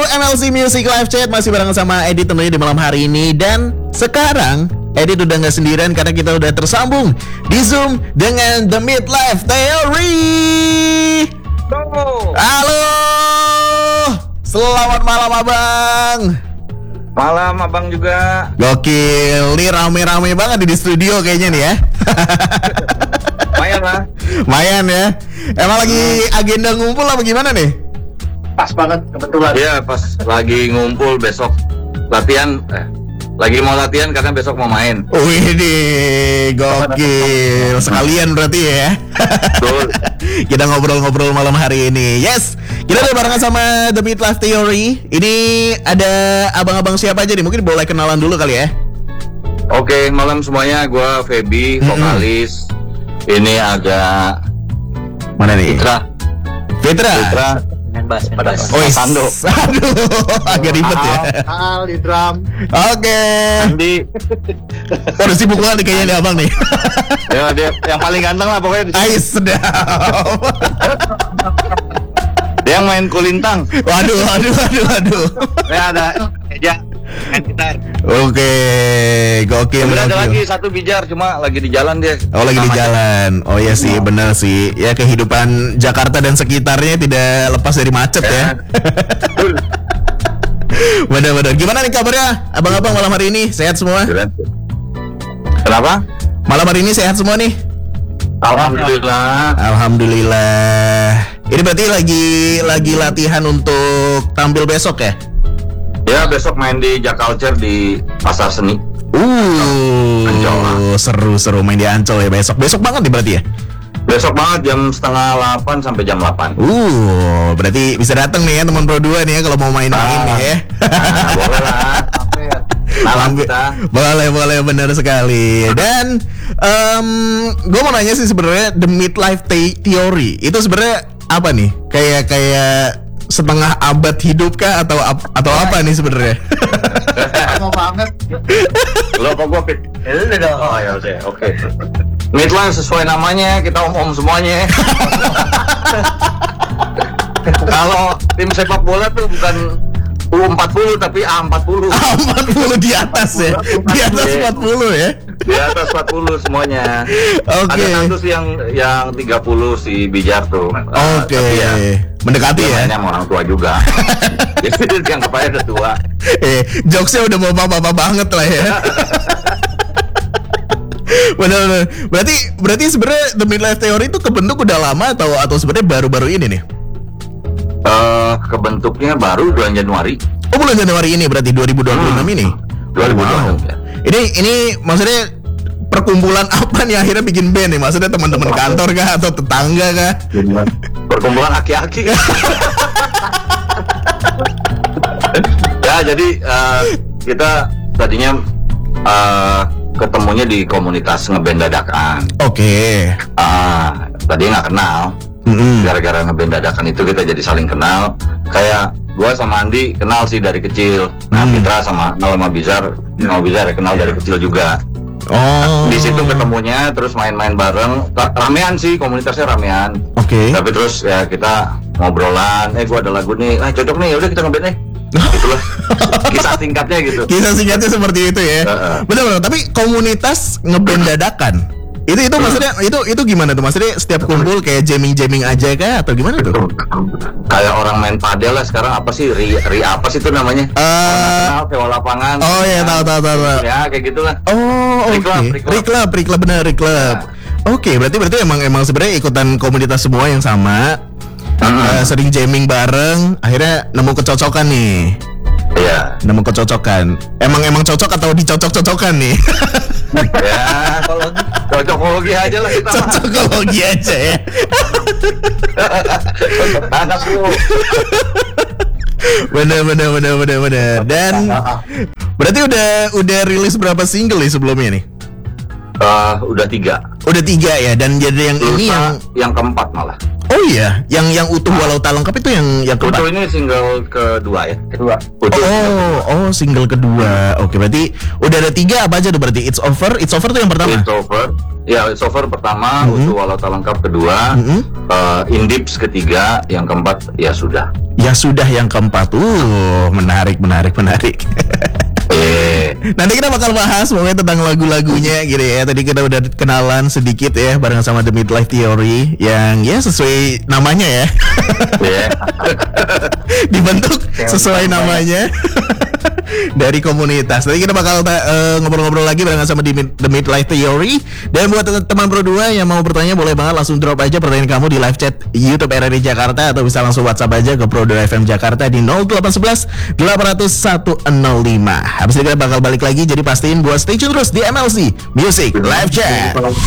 MLC Music Live Chat masih bareng sama Edit tentunya di malam hari ini. Dan sekarang Edit udah gak sendirian karena kita udah tersambung di Zoom dengan The Midlife Theory. Halo, selamat malam abang. Malam abang juga. Gokil, nih rame-rame banget di studio kayaknya nih ya. Lumayan lah. Lumayan ya. Emang lagi agenda ngumpul apa gimana nih? Pas banget kebetulan. Iya, pas lagi ngumpul besok latihan. Lagi mau latihan karena besok mau main. Wih, gokil. Sekalian berarti ya. Betul. Kita ngobrol-ngobrol malam hari ini. Yes, kita udah barengan sama The Midlife Theory. Ini ada abang-abang siapa aja nih? Mungkin boleh kenalan dulu kali ya. Oke, malam semuanya. Gua Feby, vokalis. Ini agak Mana nih? Fitra. Main bass. Oh, Sando. Aduh, agak ribet ya. Al di drum. Oke. Andi. Udah sibuk banget nih kayaknya nih abang nih. Ya, dia yang paling ganteng lah pokoknya. Ais, sedap. Dia yang main kulintang. Waduh. Ya ada meja main gitar. Oke, gokil. Kemudian ada lagi satu bijar cuma lagi di jalan dia. Oh, lagi di jalan. Oh ya sih, benar sih. Ya kehidupan Jakarta dan sekitarnya tidak lepas dari macet ya. Benar-benar. Gimana nih kabarnya abang-abang malam hari ini? Sehat semua? Kenapa? Malam hari ini sehat semua nih? Alhamdulillah. Ini berarti lagi latihan untuk tampil besok ya? Ya, besok main di Jaculture di Pasar Seni. Ancol. Seru main di Ancol ya besok. Besok banget nih berarti ya? Besok banget jam 7:30 sampai jam 8. Berarti bisa datang nih ya teman Pro 2 nih ya kalau mau main-main nih ya. Boleh lah. Malam kita. Boleh benar sekali. Dan gue mau nanya sih sebenarnya The Midlife Theory itu sebenarnya apa nih? Kayak setengah abad hidup kah atau apa nih sebenarnya? Mau banget. Lo kok gue pik? Oh ya udah, oke. Midlife sesuai namanya, kita om semuanya. Kalau tim sepak bola tuh bukan U40 tapi A40. A40 di atas ya. Di atas 40 ya. Di atas 40 semuanya. Oke. Ada satu sih yang 30 si Bijar tuh. Oke. Tapi ya, mendekati ya. mainnya sama orang tua juga. Jadi yang kepala udah tua. Jokesnya udah mau bapak-bapak banget lah ya. Benar. Berarti sebenarnya The Midlife Theory itu kebentuk udah lama atau sebenarnya baru-baru ini nih? Kebentuknya baru bulan Januari. Oh, bulan Januari ini berarti 2026 ini. 2026. Wow. Ini maksudnya perkumpulan apa nih akhirnya bikin band nih? Maksudnya teman-teman kantor kah atau tetangga kah? Perkumpulan aki-aki. Ya, jadi kita tadinya ketemunya di komunitas ngeband dadakan. Oke. Tadinya nggak kenal. Gara-gara ngeband dadakan itu kita jadi saling kenal. Kayak gua sama Andi kenal sih dari kecil. Nah, Fitra sama Bizar ya kenal dari kecil juga. Oh. Di situ ketemunya terus main-main bareng. Ramean sih, komunitasnya ramean. Oke. Tapi terus ya kita ngobrolan, gua ada lagu nih, cocok nih, udah kita ngeband Itulah kisah singkatnya gitu. Kisah singkatnya seperti itu ya. Benar. Tapi komunitas ngeband dadakan. Itu maksudnya itu gimana tuh? Maksudnya setiap kumpul kayak jamming aja kah atau gimana tuh? Kayak orang main padel lah sekarang, apa sih ri apa sih itu namanya? Kenal sewa lapangan. Oh iya, tahu. Ya kayak gitulah. Oh, oke. Reclub benar. Oke, berarti emang sebenarnya ikutan komunitas semua yang sama. Sering jamming bareng, akhirnya nemu kecocokan nih. Iya. Nemu kecocokan. Emang cocok atau dicocok-cocokan nih? Ya, kalau cocokologi aja lah kita. Cocokologi aja ya. Anak lu. Bener. Dan berarti udah rilis berapa single nih sebelumnya nih? Udah 3. Udah 3 ya, dan jadi yang ini yang keempat malah. Oh iya, yang utuh walau tak lengkap itu yang keempat. Utuh ini single kedua ya. Kedua. Utuh. Single kedua. Oke, berarti udah ada 3 apa aja tuh berarti? It's Over tuh yang pertama. It's Over. Ya, It's Over pertama, Utuh walau tak lengkap kedua, In Deeps ketiga, yang keempat ya sudah. Ya sudah yang keempat. Menarik. Nanti kita bakal bahas pokoknya tentang lagu-lagunya gitu ya. Tadi kita udah kenalan sedikit ya bareng sama The Midlife Theory yang ya sesuai namanya ya. Dibentuk sesuai namanya. Dari komunitas. Nanti kita bakal ngobrol-ngobrol lagi bareng sama The Midlife Theory. Dan buat teman Pro 2 yang mau bertanya boleh banget langsung drop aja pertanyaan kamu di live chat YouTube RRI Jakarta atau bisa langsung WhatsApp aja ke Pro 2 FM Jakarta di 0811 800 105. Habis itu kita bakal balik lagi, jadi pastiin buat stay tune terus di MLC Music Live Chat.